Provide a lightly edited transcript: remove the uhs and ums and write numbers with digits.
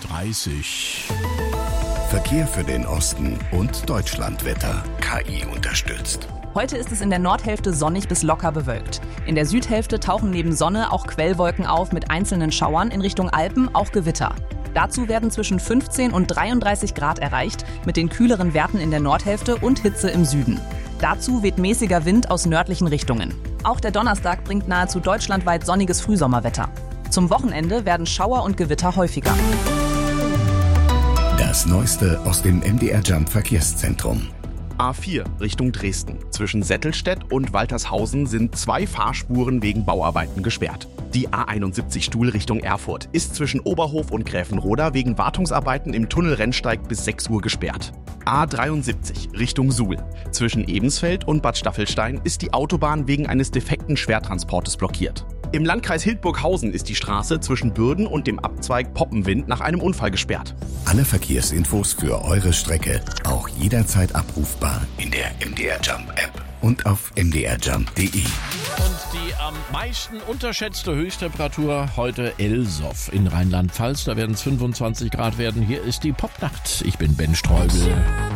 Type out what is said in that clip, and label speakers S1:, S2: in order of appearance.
S1: 7:30 Uhr.
S2: Verkehr für den Osten und Deutschlandwetter. KI unterstützt.
S3: Heute ist es in der Nordhälfte sonnig bis locker bewölkt. In der Südhälfte tauchen neben Sonne auch Quellwolken auf mit einzelnen Schauern, in Richtung Alpen auch Gewitter. Dazu werden zwischen 15 und 33 Grad erreicht, mit den kühleren Werten in der Nordhälfte und Hitze im Süden. Dazu weht mäßiger Wind aus nördlichen Richtungen. Auch der Donnerstag bringt nahezu deutschlandweit sonniges Frühsommerwetter. Zum Wochenende werden Schauer und Gewitter häufiger.
S2: Das Neueste aus dem MDR Jump Verkehrszentrum.
S4: A4 Richtung Dresden. Zwischen Settelstedt und Waltershausen sind 2 Fahrspuren wegen Bauarbeiten gesperrt. Die A71 Stuhl Richtung Erfurt ist zwischen Oberhof und Gräfenroda wegen Wartungsarbeiten im Tunnel Rennsteig bis 6 Uhr gesperrt. A73 Richtung Suhl. Zwischen Ebensfeld und Bad Staffelstein ist die Autobahn wegen eines defekten Schwertransportes blockiert. Im Landkreis Hildburghausen ist die Straße zwischen Bürden und dem Abzweig Poppenwind nach einem Unfall gesperrt.
S2: Alle Verkehrsinfos für eure Strecke auch jederzeit abrufbar in der MDR Jump App und auf mdrjump.de.
S1: Und die am meisten unterschätzte Höchsttemperatur heute Elsoff in Rheinland-Pfalz. Da werden es 25 Grad werden. Hier ist die Popnacht. Ich bin Ben Streubel.